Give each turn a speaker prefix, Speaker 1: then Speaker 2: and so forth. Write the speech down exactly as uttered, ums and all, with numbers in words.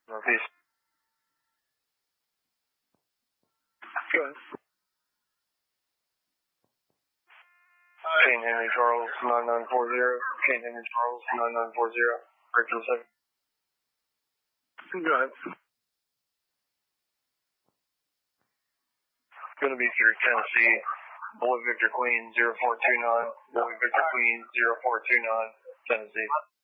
Speaker 1: Northeast.
Speaker 2: Go ahead.
Speaker 1: Kane Henry Charles, nine nine four zero. Kane Henry Charles, nine nine four zero. Rachel seven.
Speaker 2: Go ahead.
Speaker 1: Going to be through Tennessee. Boy Victor Queen, zero four two nine. Boy Victor Queen, zero four two nine. Tennessee.